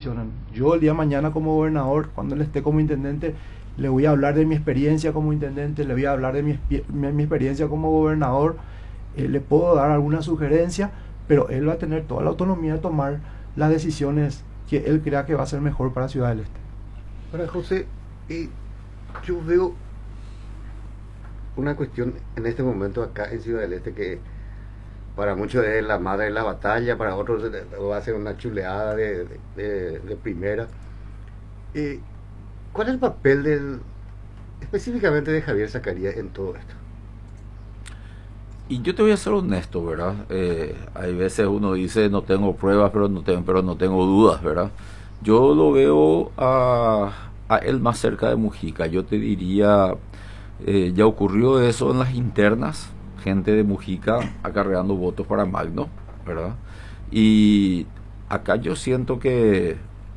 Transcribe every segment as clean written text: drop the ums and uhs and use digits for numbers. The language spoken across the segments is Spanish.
decisiones. Yo el día de mañana como gobernador, cuando él esté como intendente, le voy a hablar de mi experiencia como intendente, le voy a hablar de mi experiencia como gobernador, le puedo dar alguna sugerencia, pero él va a tener toda la autonomía de tomar las decisiones que él crea que va a ser mejor para Ciudad del Este. Para José, yo veo una cuestión en este momento acá en Ciudad del Este que para muchos es la madre de la batalla, para otros va a ser una chuleada de primera. ¿Cuál es el papel específicamente de Javier Zacarías en todo esto? Y yo te voy a ser honesto, ¿verdad? Hay veces uno dice no tengo pruebas, pero no tengo dudas, ¿verdad? Yo lo veo a él más cerca de Mujica. Yo te diría, ya ocurrió eso en las internas, gente de Mujica acarreando votos para Magno, ¿verdad? Y acá yo siento que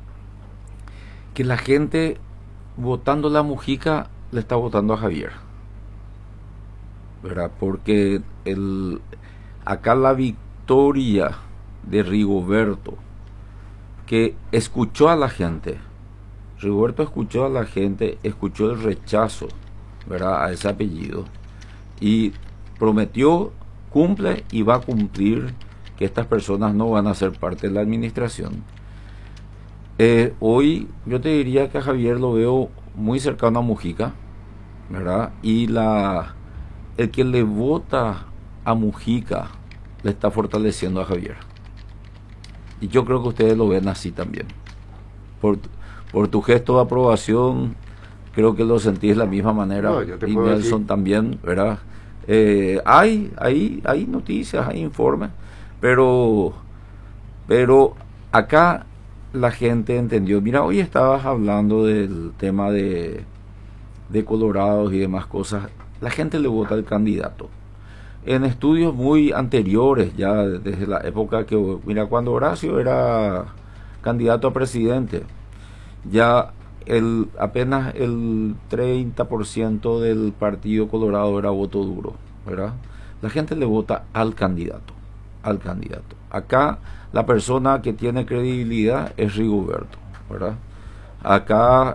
la gente votando a Mujica le está votando a Javier, ¿verdad? Porque acá la victoria de Rigoberto, que escuchó a la gente, Rigoberto escuchó a la gente, escuchó el rechazo, ¿verdad?, a ese apellido, y prometió, cumple y va a cumplir que estas personas no van a ser parte de la administración. Hoy yo te diría que a Javier lo veo muy cercano a Mujica, ¿verdad? Y el que le vota a Mujica le está fortaleciendo a Javier. Y yo creo que ustedes lo ven así también. Por tu gesto de aprobación, creo que lo sentís de la misma manera. No, yo te y puedo Nelson decir también, ¿verdad? Hay noticias, hay informes, pero acá la gente entendió. Mira, hoy estabas hablando del tema de colorados y demás cosas. La gente le vota al candidato. En estudios muy anteriores, ya desde la época que, mira, cuando Horacio era candidato a presidente, ya apenas el 30% del Partido Colorado era voto duro, ¿verdad? La gente le vota al candidato, al candidato. Acá la persona que tiene credibilidad es Rigoberto, ¿verdad? Acá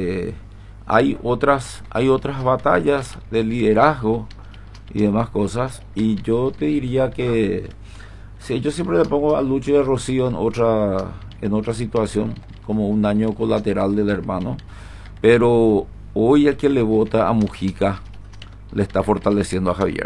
hay otras batallas de liderazgo y demás cosas, y yo te diría que sí, yo siempre le pongo a Lucho de Rocío en otra situación, como un daño colateral del hermano, pero hoy el que le vota a Mujica le está fortaleciendo a Javier,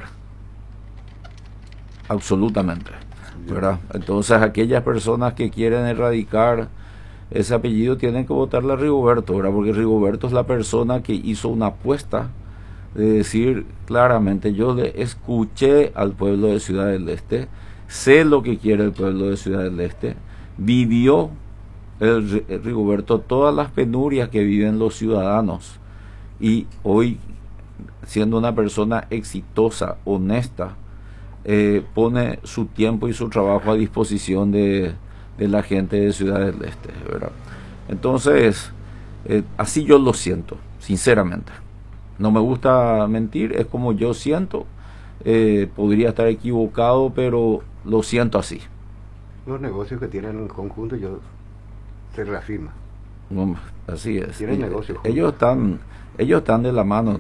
absolutamente, ¿verdad? Entonces aquellas personas que quieren erradicar ese apellido tienen que votarle a Rigoberto, ¿verdad? Porque Rigoberto es la persona que hizo una apuesta de decir claramente: yo le escuché al pueblo de Ciudad del Este, sé lo que quiere el pueblo de Ciudad del Este, vivió el Rigoberto todas las penurias que viven los ciudadanos, y hoy, siendo una persona exitosa, honesta, pone su tiempo y su trabajo a disposición de la gente de Ciudad del Este, ¿verdad? Entonces, así yo lo siento, sinceramente. No me gusta mentir, es como yo siento. Podría estar equivocado, pero lo siento así. los negocios que tienen en conjunto, se reafirma. No, así es. Tienen negocios juntos. Ellos están de la mano,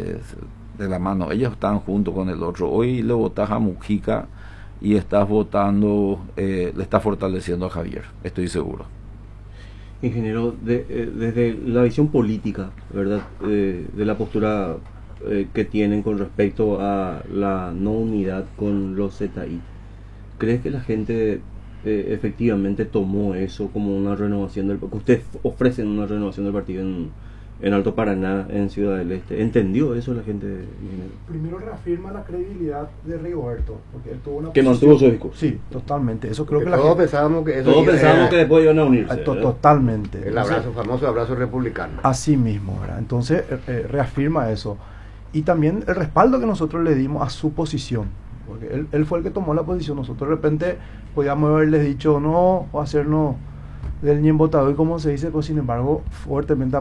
ellos están junto con el otro. Hoy le votas a Mujica y estás votando, le estás fortaleciendo a Javier, estoy seguro. Ingeniero, desde la visión política, ¿verdad? De la postura que tienen con respecto a la no unidad con los ZI, ¿crees que la gente efectivamente tomó eso como una renovación del partido? Ustedes ofrecen una renovación del partido en Alto Paraná, en Ciudad del Este. ¿Entendió eso la gente, ingeniero? Primero reafirma la credibilidad de Rigoberto, porque él tuvo una Que mantuvo su discurso. Sí, totalmente. Eso creo Que que la todos gente... pensábamos que eso Todos iba- pensábamos que después iban a unirse. Totalmente. el abrazo, famoso abrazo republicano. Así mismo, ¿verdad? Entonces reafirma eso. Y también el respaldo que nosotros le dimos a su posición, porque él fue el que tomó la posición. Nosotros de repente podíamos haberles dicho no, o hacernos del ñen votador, como se dice, pues sin embargo fuertemente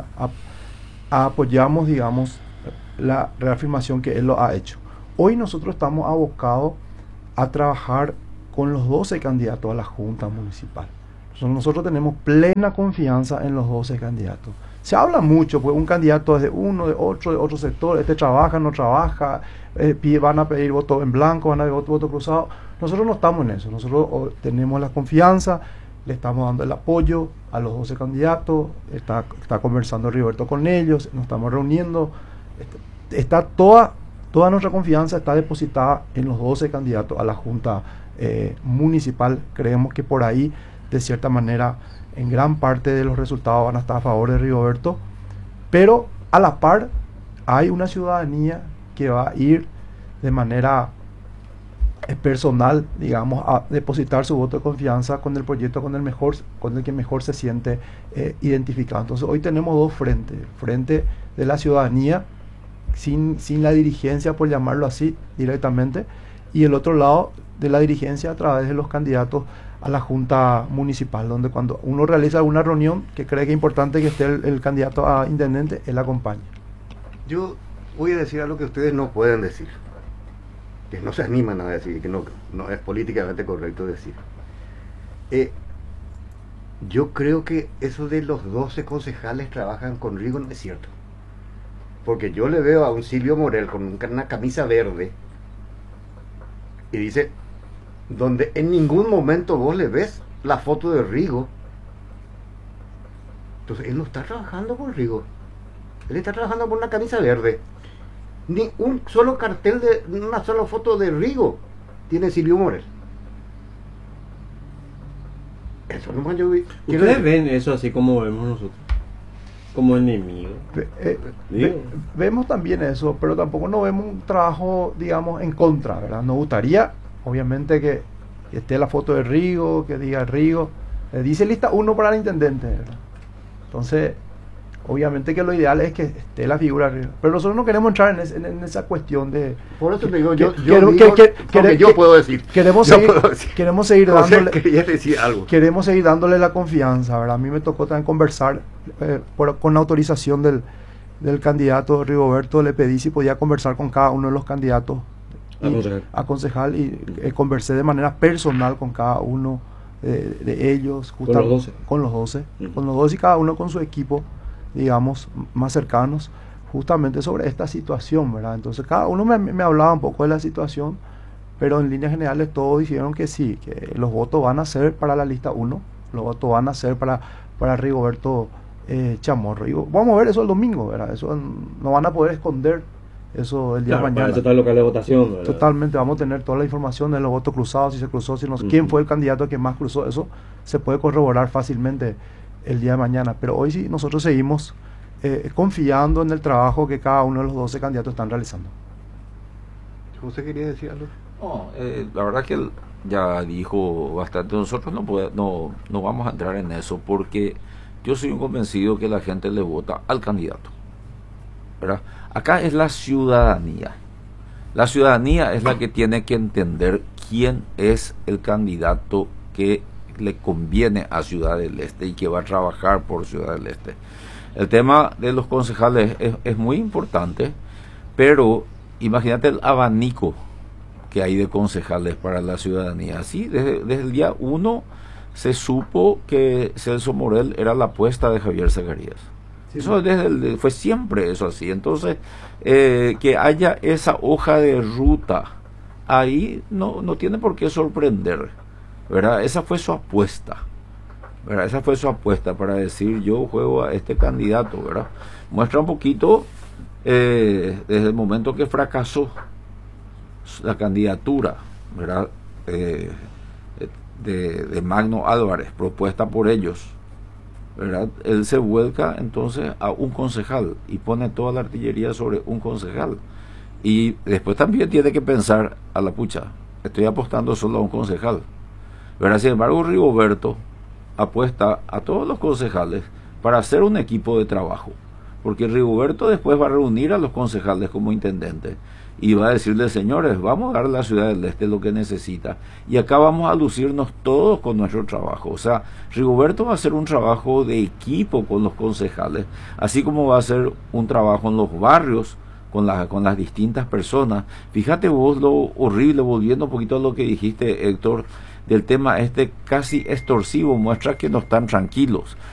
apoyamos, digamos, la reafirmación que él lo ha hecho. Hoy nosotros estamos abocados a trabajar con los 12 candidatos a la Junta Municipal. Nosotros tenemos plena confianza en los 12 candidatos. Se habla mucho, pues un candidato es de uno, de otro sector, este trabaja, no trabaja, van a pedir voto en blanco, van a pedir voto cruzado. Nosotros no estamos en eso, nosotros tenemos la confianza, le estamos dando el apoyo a los 12 candidatos, está conversando Rigoberto con ellos, nos estamos reuniendo, está toda nuestra confianza está depositada en los 12 candidatos a la Junta Municipal. Creemos que por ahí, de cierta manera, en gran parte de los resultados van a estar a favor de Rigoberto, pero a la par hay una ciudadanía que va a ir de manera personal, digamos, a depositar su voto de confianza con el proyecto con el que mejor se siente identificado. Entonces hoy tenemos dos frentes: frente de la ciudadanía sin la dirigencia, por llamarlo así directamente, y el otro lado de la dirigencia a través de los candidatos a la Junta Municipal, donde cuando uno realiza alguna reunión que cree que es importante que esté el candidato a intendente, él acompaña. Yo voy a decir algo que ustedes no pueden decir, que no se animan a decir, que no es políticamente correcto decir. Yo creo que eso de los 12 concejales trabajan con Rigo no es cierto, porque yo le veo a un Silvio Morel con una camisa verde y dice, donde en ningún momento vos le ves la foto de Rigo. Entonces él no está trabajando con Rigo, él está trabajando con una camisa verde. Ni un solo cartel de una sola foto de Rigo tiene Silvio Morel. Eso nomás yo vi. ¿Ustedes ven eso así como vemos nosotros? Como enemigo. Vemos también eso, pero tampoco no vemos un trabajo, digamos, en contra, ¿verdad? Nos gustaría, obviamente, que esté la foto de Rigo, que diga Rigo. Dice lista 1 para el intendente, ¿verdad? Entonces, obviamente que lo ideal es que esté la figura de Rigo. Pero nosotros no queremos entrar en esa cuestión de... Por eso te digo, yo puedo decir. Queremos seguir dándole... Quería decir algo. Queremos seguir dándole la confianza, ¿verdad? A mí me tocó también conversar con la autorización del candidato Rigoberto. Le pedí si podía conversar con cada uno de los candidatos a concejal, y conversé de manera personal con cada uno de ellos, con los 12. Con los 12 y cada uno con su equipo, digamos, más cercanos, justamente sobre esta situación, ¿verdad? Entonces cada uno me hablaba un poco de la situación, pero en líneas generales todos dijeron que sí, que los votos van a ser para la lista 1, los votos van a ser para Rigoberto Chamorro. Y vamos a ver eso el domingo, ¿verdad? Eso no van a poder esconder eso el día de mañana. Para eso está el local de votación, ¿verdad? Totalmente, vamos a tener toda la información de los votos cruzados, si se cruzó, si no, quién fue el candidato que más cruzó. Eso se puede corroborar fácilmente el día de mañana, pero hoy sí nosotros seguimos confiando en el trabajo que cada uno de los 12 candidatos están realizando. ¿Usted quería decir algo? No, la verdad que él ya dijo bastante. Nosotros no vamos a entrar en eso, porque yo soy un convencido que la gente le vota al candidato, ¿verdad? Acá es la ciudadanía. La ciudadanía es la que tiene que entender quién es el candidato que le conviene a Ciudad del Este y que va a trabajar por Ciudad del Este. El tema de los concejales es muy importante, pero imagínate el abanico que hay de concejales para la ciudadanía. Sí, desde el día 1 se supo que Celso Morel era la apuesta de Javier Zacarías. Sí, eso fue siempre eso así. Entonces, que haya esa hoja de ruta ahí no tiene por qué sorprender, ¿verdad? Esa fue su apuesta, ¿verdad? Esa fue su apuesta para decir, yo juego a este candidato, ¿verdad? Muestra un poquito desde el momento que fracasó la candidatura, ¿verdad? De Magno Álvarez, propuesta por ellos, ¿verdad? Él se vuelca entonces a un concejal y pone toda la artillería sobre un concejal, y después también tiene que pensar, a la pucha, estoy apostando solo a un concejal, ¿verdad? Sin embargo, Rigoberto apuesta a todos los concejales para hacer un equipo de trabajo, porque Rigoberto después va a reunir a los concejales como intendente y va a decirles, señores, vamos a dar a la Ciudad del Este lo que necesita, y acá vamos a lucirnos todos con nuestro trabajo. O sea, Rigoberto va a hacer un trabajo de equipo con los concejales, así como va a hacer un trabajo en los barrios con las distintas personas. Fíjate vos lo horrible, volviendo un poquito a lo que dijiste, Héctor, del tema casi extorsivo, muestra que no están tranquilos.